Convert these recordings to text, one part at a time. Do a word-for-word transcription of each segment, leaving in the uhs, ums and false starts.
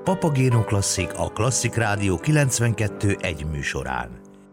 Papageno Klasszik, a Klasszik Rádió kilencvenkettő egy műsorán.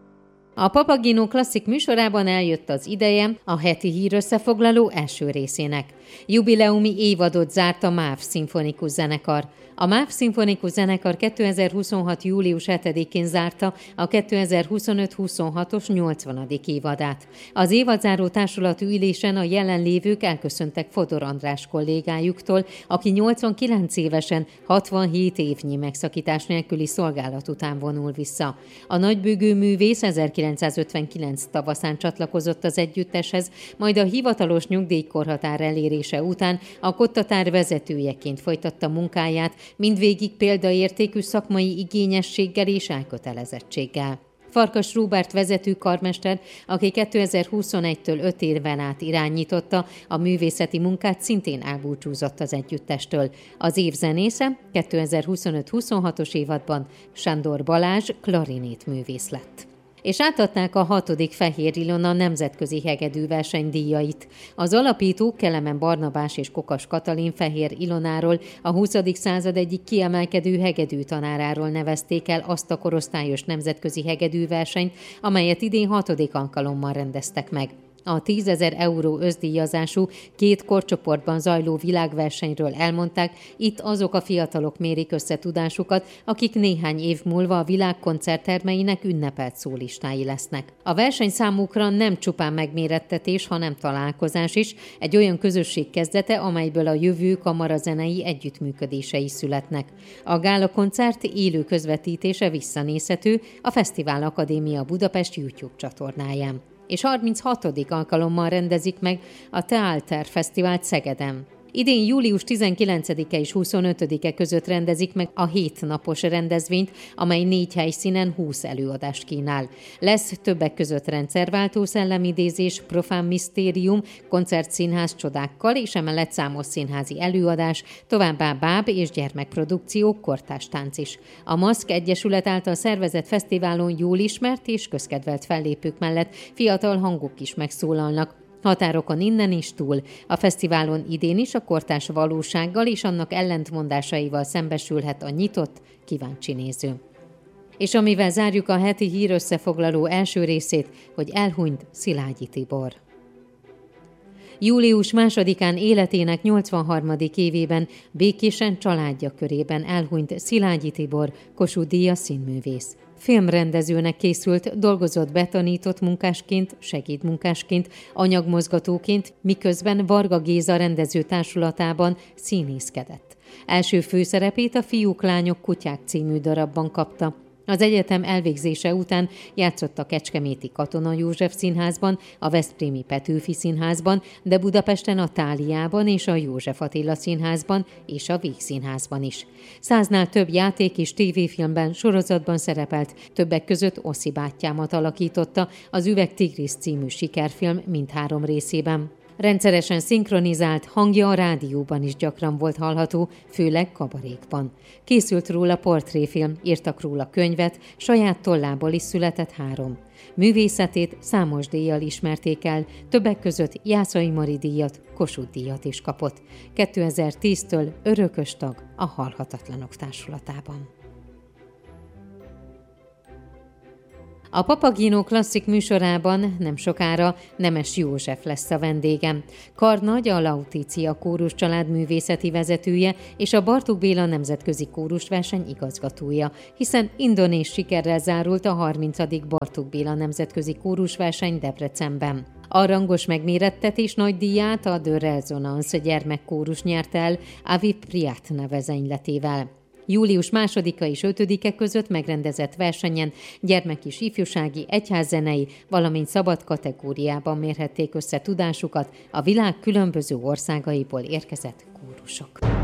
A Papageno Klasszik műsorában eljött az ideje a heti hírösszefoglaló első részének. Jubileumi évadot zárt a MÁV szimfonikus zenekar. A MÁV szimfonikus zenekar kétezer-huszonhat. július hetedikén zárta a kétezer-huszonöt-huszonhatos nyolcvanadik évadát. Az évadzáró társulati ülésen a jelenlévők elköszöntek Fodor András kollégájuktól, aki nyolcvankilenc évesen hatvanhét évnyi megszakítás nélküli szolgálat után vonul vissza. A nagybőgő művész ezerkilencszázötvenkilenc tavaszán csatlakozott az együtteshez, majd a hivatalos nyugdíjkorhatár elérése után a kottatár vezetőjeként folytatta munkáját, mindvégig példaértékű szakmai igényességgel és elkötelezettséggel. Farkas Róbert vezető karmester, aki kétezer-huszonegytől öt éven át irányította a művészeti munkát, szintén elbúcsúzott az együttestől. Az év zenésze kétezer-huszonöt-huszonhatos évadban Sándor Balázs klarinét művész lett. És átadták a hatodik Fehér Ilona nemzetközi hegedűverseny díjait. Az alapítók Kelemen Barnabás és Kokas Katalin Fehér Ilonáról, a huszadik század egyik kiemelkedő hegedű tanáráról nevezték el azt a korosztályos nemzetközi hegedűversenyt, amelyet idén hatodik alkalommal rendeztek meg. A tízezer euró összdíjazású két korcsoportban zajló világversenyről elmondták, itt azok a fiatalok mérik össze tudásukat, akik néhány év múlva a világ koncerttermeinek ünnepelt szólistái lesznek. A verseny számukra nem csupán megmérettetés, hanem találkozás is, egy olyan közösség kezdete, amelyből a jövő kamarazenei együttműködései születnek. A gála koncert élő közvetítése visszanézhető a Fesztivál Akadémia Budapest YouTube csatornáján. És harminchatodik alkalommal rendezik meg a Theater Fesztivált Szegeden. Idén július tizenkilencedike és huszonötödike között rendezik meg a hétnapos rendezvényt, amely négy helyszínen húsz előadást kínál. Lesz többek között rendszerváltó szellemidézés, profán misztérium, koncertszínház csodákkal és emellett számos színházi előadás, továbbá báb- és gyermekprodukciók, kortárs tánc is. A Maszk Egyesület által szervezett fesztiválon jól ismert és közkedvelt fellépők mellett fiatal hangok is megszólalnak. Határokon innen is túl. A fesztiválon idén is a kortárs valósággal és annak ellentmondásaival szembesülhet a nyitott, kíváncsi néző. És amivel zárjuk a heti hírösszefoglaló első részét, hogy elhunyt Szilágyi Tibor. július másodikán életének nyolcvanharmadik évében békésen családja körében elhunyt Szilágyi Tibor, Kossuth-díjas színművész. Filmrendezőnek készült, dolgozott betanított munkásként, segédmunkásként, anyagmozgatóként, miközben Varga Géza rendező társulatában színészkedett. Első főszerepét a Fiúk, lányok, kutyák című darabban kapta. Az egyetem elvégzése után játszott a kecskeméti Katona József Színházban, a veszprémi Petőfi Színházban, de Budapesten a Táliában és a József Attila Színházban és a Vígszínházban is. Száznál több játék és tévéfilmben, sorozatban szerepelt, többek között Oszi bátyámat alakította az Üvegtigris című sikerfilm mindhárom részében. Rendszeresen szinkronizált, hangja a rádióban is gyakran volt hallható, főleg kabarékban. Készült róla portréfilm, írtak róla könyvet, saját tollából is született három. Művészetét számos díjjal ismerték el, többek között Jászai Mari díjat, Kossuth-díjat is kapott. kétezer-tíztől örökös tag a Halhatatlanok társulatában. A Papageno Klasszik műsorában nem sokára Nemes József lesz a vendégem. Karnagy a Lautitia Kórus család művészeti vezetője és a Bartók Béla nemzetközi kórusverseny igazgatója, hiszen indonéz sikerrel zárult a harmincadik Bartók Béla nemzetközi kórusverseny Debrecenben. A rangos megmérettetés nagy díját a The Resonance gyermekkórus nyert el Aviv Priat nevezenyletével. Július másodika és ötödike között megrendezett versenyen gyermek- és ifjúsági, egyházzenei, valamint szabad kategóriában mérhették össze tudásukat a világ különböző országaiból érkezett kórusok.